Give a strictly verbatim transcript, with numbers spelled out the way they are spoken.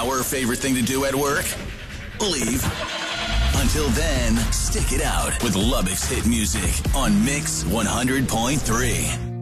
our favorite thing to do at work? Leave. Until then, stick it out with Lubbock's hit music on Mix one hundred point three.